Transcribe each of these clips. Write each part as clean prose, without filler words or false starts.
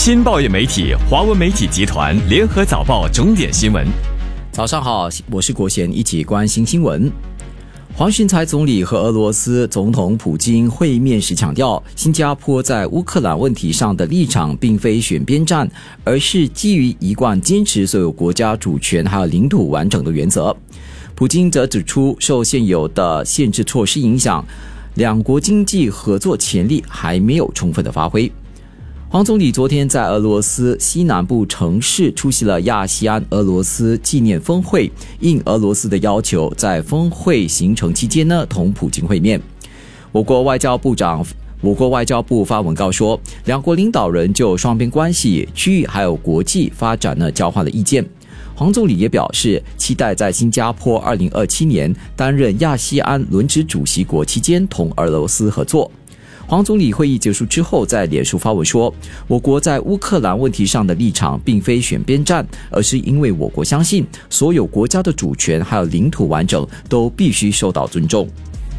新报业媒体华文媒体集团联合早报重点新闻。 早上好，我是国贤，一起关心新闻。黄循财总理和俄罗斯总统普京会面时强调，新加坡在乌克兰问题上的立场并非选边站，而是基于一贯坚持所有国家主权还有领土完整的原则。普京则指出，受现有的限制措施影响，两国经济合作潜力还没有充分的发挥。黄总理昨天在俄罗斯西南部城市出席了亚细安俄罗斯纪念峰会，应俄罗斯的要求，在峰会行程期间同普京会面。我国外交部发文告说，两国领导人就双边关系、区域还有国际发展交换了意见。黄总理也表示，期待在新加坡2027年担任亚细安轮值主席国期间同俄罗斯合作。黄总理会议结束之后在脸书发文说，我国在乌克兰问题上的立场并非选边站，而是因为我国相信所有国家的主权还有领土完整都必须受到尊重。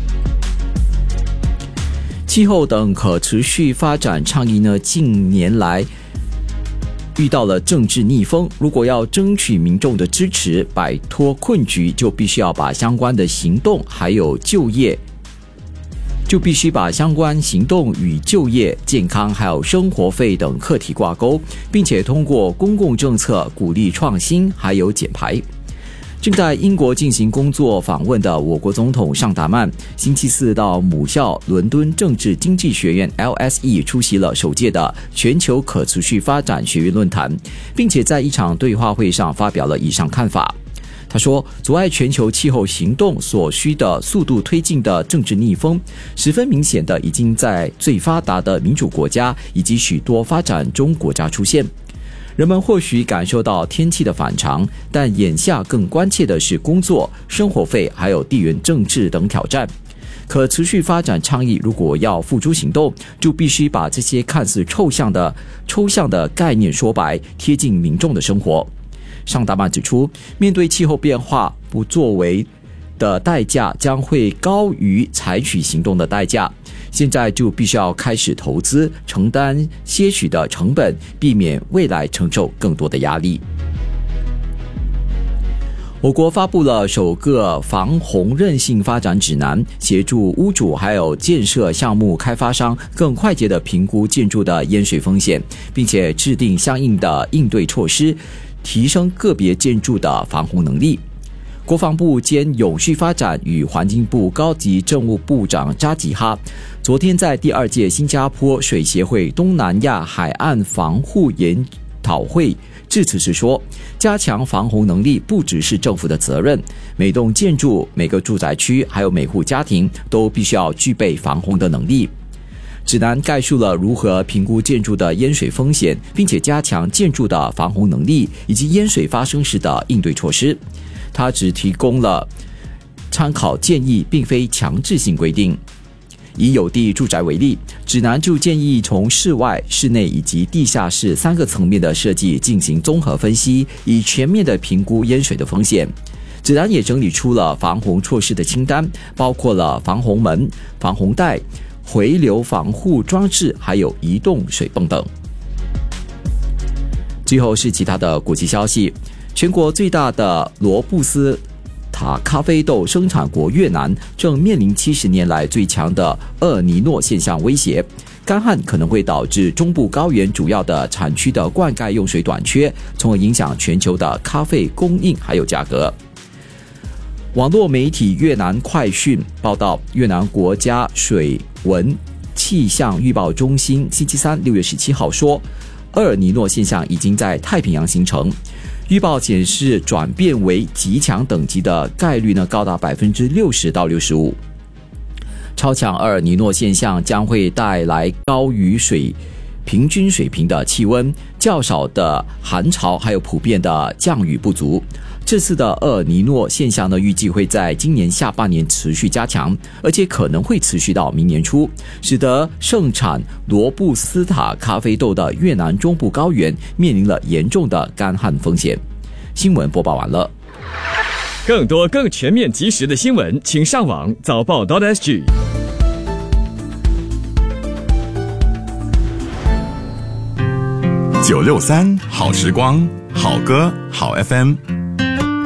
气候等可持续发展倡议近年来遇到了政治逆风，如果要争取民众的支持，摆脱困局，就必须把相关行动与就业、健康还有生活费等课题挂钩，并且通过公共政策鼓励创新还有减排。正在英国进行工作访问的我国总统尚达曼，星期四到母校伦敦政治经济学院 LSE 出席了首届的全球可持续发展学院论坛，并且在一场对话会上发表了以上看法。他说，阻碍全球气候行动所需的速度推进的政治逆风，十分明显的已经在最发达的民主国家以及许多发展中国家出现。人们或许感受到天气的反常，但眼下更关切的是工作、生活费还有地缘政治等挑战。可持续发展倡议如果要付诸行动，就必须把这些看似抽象的概念说白，贴近民众的生活。尚达曼指出，面对气候变化，不作为的代价将会高于采取行动的代价。现在就必须要开始投资，承担些许的成本，避免未来承受更多的压力。我国发布了首个防洪韧性发展指南，协助屋主还有建设项目开发商更快捷地评估建筑的淹水风险，并且制定相应的应对措施，提升个别建筑的防洪能力。国防部兼永续发展与环境部高级政务部长扎吉哈昨天在第2届新加坡水协会东南亚海岸防护研讨会致辞时说，加强防洪能力不只是政府的责任，每栋建筑、每个住宅区还有每户家庭都必须要具备防洪的能力。指南概述了如何评估建筑的淹水风险，并且加强建筑的防洪能力以及淹水发生时的应对措施。它只提供了参考建议，并非强制性规定。以有地住宅为例，指南就建议从室外、室内以及地下室3个层面的设计进行综合分析，以全面的评估淹水的风险。指南也整理出了防洪措施的清单，包括了防洪门、防洪带、回流防护装置还有移动水泵等。最后是其他的国际消息，全国最大的罗布斯塔咖啡豆生产国越南正面临70年来最强的厄尔尼诺现象威胁，干旱可能会导致中部高原主要的产区的灌溉用水短缺，从而影响全球的咖啡供应还有价格。网络媒体越南快讯报道，越南国家水文气象预报中心星期三6月17号说，厄尔尼诺现象已经在太平洋形成，预报显示转变为极强等级的概率高达60%到65%。超强厄尔尼诺现象将会带来高于平均水平的气温、较少的寒潮，还有普遍的降雨不足。这次的厄尔尼诺现象预计会在今年下半年持续加强，而且可能会持续到明年初，使得盛产罗布斯塔咖啡豆的越南中部高原面临了严重的干旱风险。新闻播报完了。 更多更全面及时的新闻，请上网早报.sg。 963好时光，好歌好 FM。